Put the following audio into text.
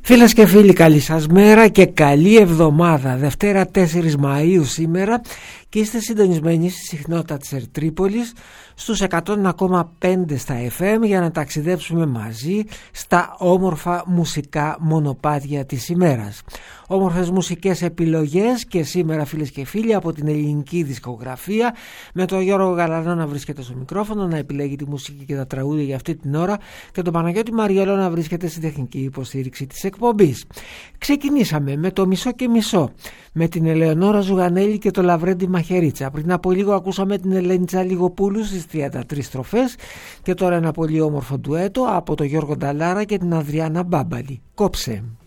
Φίλες και φίλοι, καλή σας μέρα και καλή εβδομάδα. Δευτέρα 4 Μαΐου σήμερα και είστε συντονισμένοι στη συχνότητα της Ερτρίπολης στους 101,5 στα FM για να ταξιδέψουμε μαζί στα όμορφα μουσικά μονοπάτια της ημέρας. Όμορφες μουσικές επιλογές και σήμερα, φίλες και φίλοι, από την ελληνική δισκογραφία, με τον Γιώργο Γαλανό να βρίσκεται στο μικρόφωνο, να επιλέγει τη μουσική και τα τραγούδια για αυτή την ώρα και τον Παναγιώτη Μαριέλο να βρίσκεται στη τεχνική υποστήριξη της εκπομπής. Ξεκινήσαμε με το Μισό και Μισό, με την Ελεονόρα Ζουγανέλη και το Λαβρέντι Μαχαιρίτσα. Πριν από λίγο ακούσαμε την Ελένη Τσαλιγοπούλου στις 33 στροφές και τώρα ένα πολύ όμορφο ντουέτο από τον Γιώργο Νταλάρα και την Αδριάννα Μπάμπαλη. Κόψε.